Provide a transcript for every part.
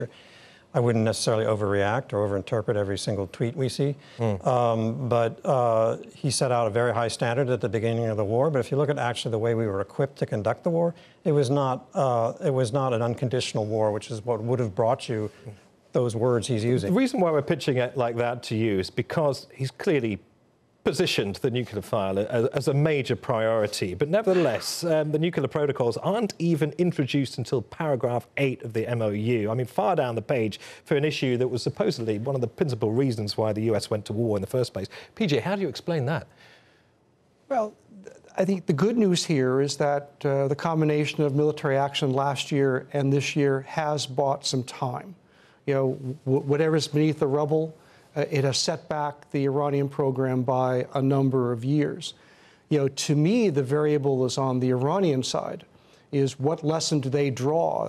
I wouldn't necessarily overreact or overinterpret every single tweet we see. But he set out a very high standard at the beginning of the war. But if you look at actually the way we were equipped to conduct the war, it was not an unconditional war, which is what would have brought you those words he's using. The reason why we're pitching it like that to you is because he's clearly positioned the nuclear file as a major priority. But nevertheless, the nuclear protocols aren't even introduced until paragraph 8 of the MOU. I mean, far down the page for an issue that was supposedly one of the principal reasons why the US went to war in the first place. PJ, how do you explain that? Well, I think the good news here is that the combination of military action last year and this year has bought some time. You know, whatever's beneath the rubble, it has set back the Iranian program by a number of years. You know, to me, the variable is on the Iranian side, is what lesson do they draw,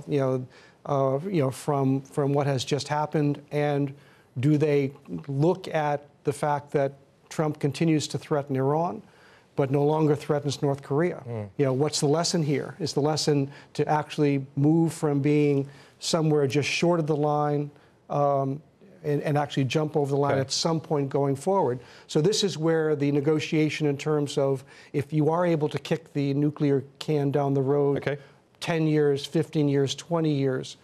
from what has just happened, and do they look at the fact that Trump continues to threaten Iran, but no longer threatens North Korea? You know, what's the lesson here? Is the lesson to actually move from being somewhere just short of the line and actually jump over the line at some point going forward? So this is where the negotiation in terms of if you are able to kick the nuclear can down the road 10 years, 15 years, 20 years,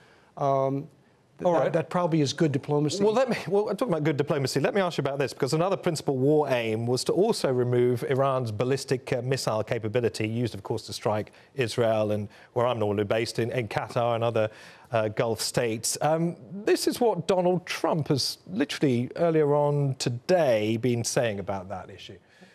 that probably is good diplomacy. Well, I'm talking about good diplomacy. Let me ask you about this, because another principal war aim was to also remove Iran's ballistic missile capability, used, of course, to strike Israel and where I'm normally based in Qatar and other Gulf states. This is what Donald Trump has literally earlier on today been saying about that issue.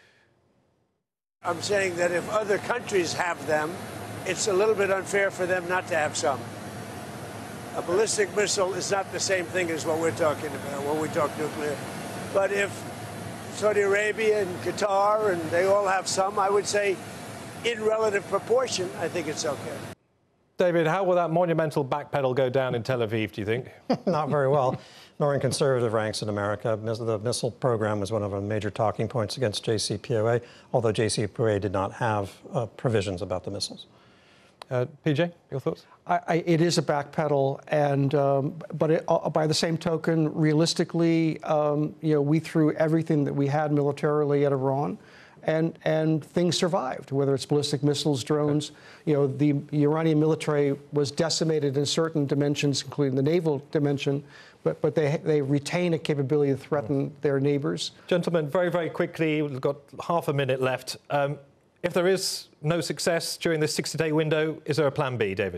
I'm saying that if other countries have them, it's a little bit unfair for them not to have some. A ballistic missile is not the same thing as what we're talking about when we talk nuclear. But if Saudi Arabia and Qatar, and they all have some, I would say in relative proportion, I think it's okay. David, how will that monumental backpedal go down in Tel Aviv, do you think? Not very well, nor in conservative ranks in America. The missile program was one of the major talking points against JCPOA, although JCPOA did not have provisions about the missiles. PJ, your thoughts? It is a backpedal, and but by the same token, realistically, we threw everything that we had militarily at Iran, and things survived. Whether it's ballistic missiles, drones, the Iranian military was decimated in certain dimensions, including the naval dimension, but they retain a capability to threaten their neighbors. Gentlemen, very, very quickly, we've got half a minute left. If there is no success during this 60-day window, is there a plan B, David?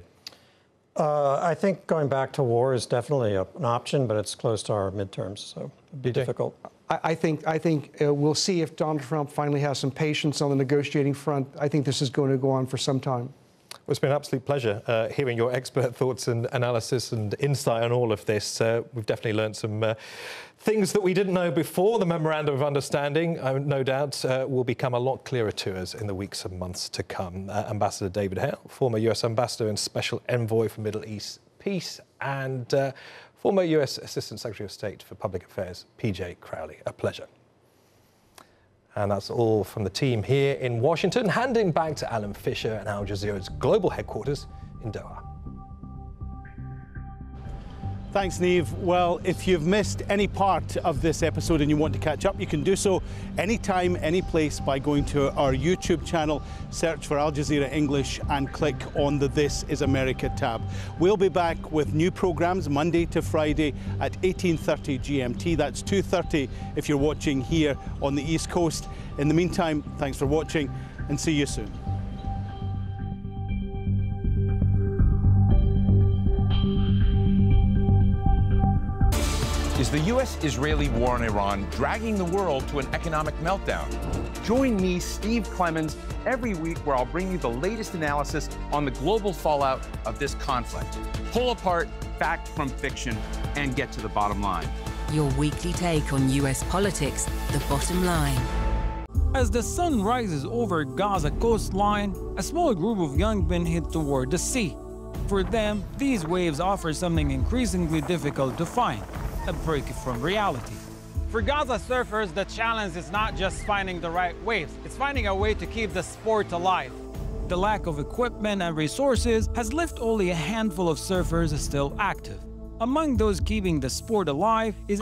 I think going back to war is definitely an option, but it's close to our midterms, so it'd be difficult. I think we'll see if Donald Trump finally has some patience on the negotiating front. I think this is going to go on for some time. Well, it's been an absolute pleasure hearing your expert thoughts and analysis and insight on all of this. We've definitely learned some things that we didn't know before. The Memorandum of Understanding, no doubt, will become a lot clearer to us in the weeks and months to come. Ambassador David Hale, former US Ambassador and Special Envoy for Middle East Peace, and former US Assistant Secretary of State for Public Affairs, PJ Crowley. A pleasure. And that's all from the team here in Washington. Handing back to Alan Fisher and Al Jazeera's global headquarters in Doha. Thanks, Niamh. Well, if you've missed any part of this episode and you want to catch up, you can do so anytime, any place by going to our YouTube channel, search for Al Jazeera English and click on the This Is America tab. We'll be back with new programmes Monday to Friday at 18:30 GMT. That's 2:30 if you're watching here on the East Coast. In the meantime, thanks for watching and see you soon. Is the U.S.-Israeli war on Iran dragging the world to an economic meltdown? Join me, Steve Clemons, every week where I'll bring you the latest analysis on the global fallout of this conflict. Pull apart fact from fiction and get to the bottom line. Your weekly take on U.S. politics, The Bottom Line. As the sun rises over Gaza coastline, a small group of young men head toward the sea. For them, these waves offer something increasingly difficult to find: a break from reality. For Gaza surfers, the challenge is not just finding the right waves, it's finding a way to keep the sport alive. The lack of equipment and resources has left only a handful of surfers still active. Among those keeping the sport alive is